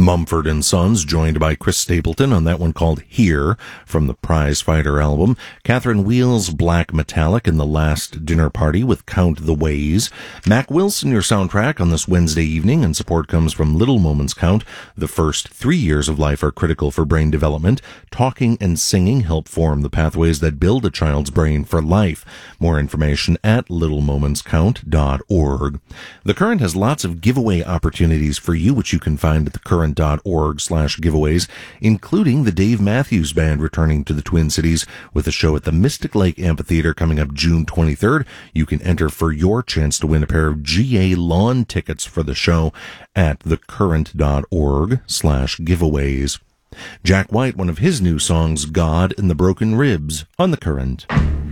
Mumford & Sons, joined by Chris Stapleton on that one called Here from the Prize Fighter album. Catherine Wheel's Black Metallic in The Last Dinner Party with Count the Ways. Mac Wilson, your soundtrack on this Wednesday evening, and support comes from Little Moments Count. The first 3 years of life are critical for brain development. Talking and singing help form the pathways that build a child's brain for life. More information at littlemomentscount.org. The Current has lots of giveaway opportunities for you, which you can find at thecurrent.org/giveaways, including the Dave Matthews Band returning to the Twin Cities with a show at the Mystic Lake Amphitheater coming up June 23rd. You can enter for your chance to win a pair of GA lawn tickets for the show at thecurrent.org/giveaways. Jack White, one of his new songs, God and the Broken Ribs, on The Current.